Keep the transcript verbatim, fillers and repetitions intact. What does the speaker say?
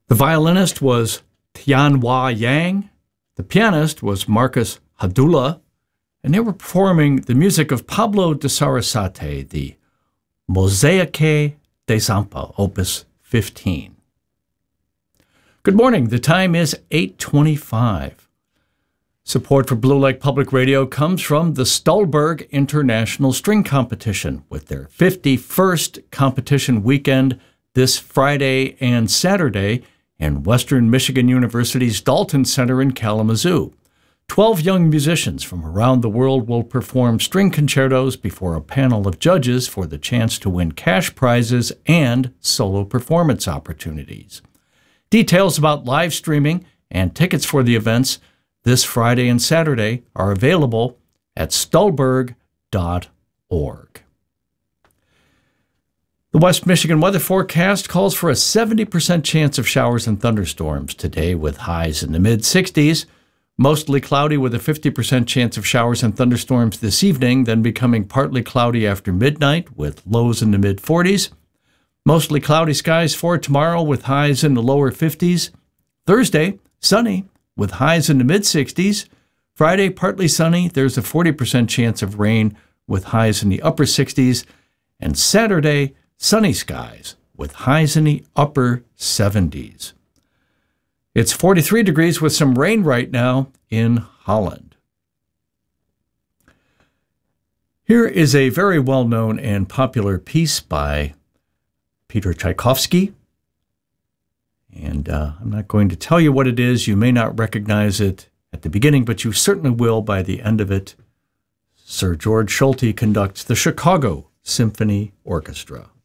The violinist was Tianhua Yang. The pianist was Marcus Hadula. And they were performing the music of Pablo de Sarasate, the Mosaique de Zampa, Opus fifteen. Good morning. The time is eight twenty-five. Support for Blue Lake Public Radio comes from the Stolberg International String Competition with their fifty-first competition weekend this Friday and Saturday in Western Michigan University's Dalton Center in Kalamazoo. Twelve young musicians from around the world will perform string concertos before a panel of judges for the chance to win cash prizes and solo performance opportunities. Details about live streaming and tickets for the events this Friday and Saturday are available at stolberg dot org. The West Michigan weather forecast calls for a seventy percent chance of showers and thunderstorms today with highs in the mid sixties. Mostly cloudy with a fifty percent chance of showers and thunderstorms this evening, then becoming partly cloudy after midnight with lows in the mid forties. Mostly cloudy skies for tomorrow with highs in the lower fifties. Thursday, sunny with highs in the mid sixties. Friday, partly sunny. There's a forty percent chance of rain with highs in the upper sixties. And Saturday, sunny skies with highs in the upper seventies. It's forty-three degrees with some rain right now in Holland. Here is a very well-known and popular piece by Peter Tchaikovsky. And uh, I'm not going to tell you what it is. You may not recognize it at the beginning, but you certainly will by the end of it. Sir George Solti conducts the Chicago Symphony Orchestra.